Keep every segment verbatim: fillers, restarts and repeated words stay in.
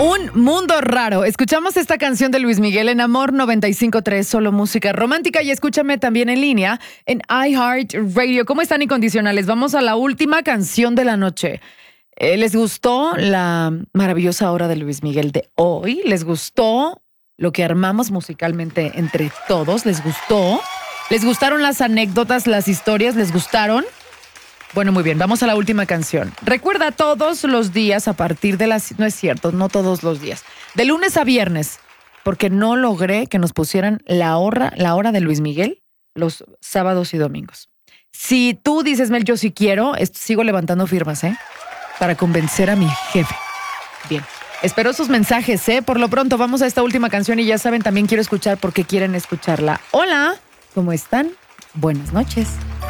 Un mundo raro. Escuchamos esta canción de Luis Miguel en Amor noventa y cinco punto tres, solo música romántica, y escúchame también en línea en iHeartRadio. ¿Cómo están, incondicionales? Vamos a la última canción de la noche. Eh, ¿Les gustó la maravillosa hora de Luis Miguel de hoy? ¿Les gustó lo que armamos musicalmente entre todos? ¿Les gustó? ¿Les gustaron las anécdotas, las historias? ¿Les gustaron? Bueno, muy bien, vamos a la última canción. Recuerda, todos los días a partir de las... No es cierto, no todos los días. De lunes a viernes, porque no logré que nos pusieran la hora, la hora de Luis Miguel los sábados y domingos. Si tú dices, Mel, yo sí quiero, est- sigo levantando firmas, ¿eh? Para convencer a mi jefe. Bien, espero sus mensajes, ¿eh? Por lo pronto, vamos a esta última canción y ya saben, también quiero escuchar por qué quieren escucharla. Hola, ¿cómo están? Buenas noches.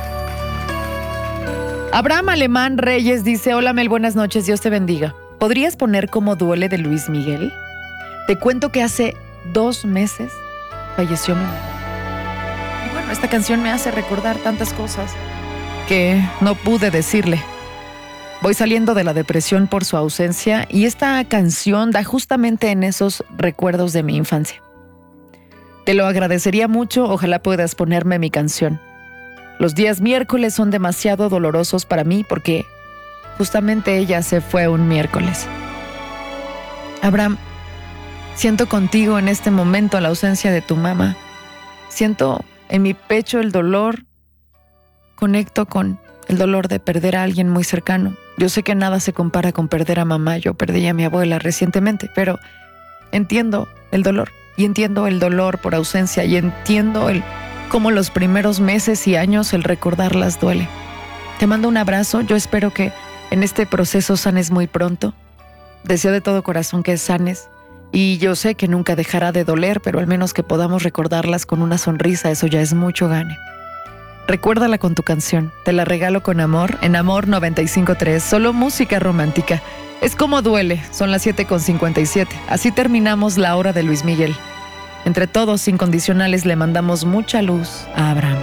Abraham Alemán Reyes dice, hola Mel, buenas noches, Dios te bendiga. ¿Podrías poner Cómo duele de Luis Miguel? Te cuento que hace dos meses falleció mi mamá. Y bueno, esta canción me hace recordar tantas cosas que no pude decirle. Voy saliendo de la depresión por su ausencia y esta canción da justamente en esos recuerdos de mi infancia. Te lo agradecería mucho, ojalá puedas ponerme mi canción. Los días miércoles son demasiado dolorosos para mí porque justamente ella se fue un miércoles. Abraham, siento contigo en este momento la ausencia de tu mamá. Siento en mi pecho el dolor. Conecto con el dolor de perder a alguien muy cercano. Yo sé que nada se compara con perder a mamá. Yo perdí a mi abuela recientemente, pero entiendo el dolor. Y entiendo el dolor por ausencia y entiendo el... como los primeros meses y años el recordarlas duele. Te mando un abrazo, yo espero que en este proceso sanes muy pronto. Deseo de todo corazón que sanes y yo sé que nunca dejará de doler, pero al menos que podamos recordarlas con una sonrisa, eso ya es mucho gane. Recuérdala con tu canción, te la regalo con amor en Amor noventa y cinco punto tres, solo música romántica. Es como duele, son las siete con cincuenta y siete. Así terminamos la hora de Luis Miguel. Entre todos, incondicionales, le mandamos mucha luz a Abraham.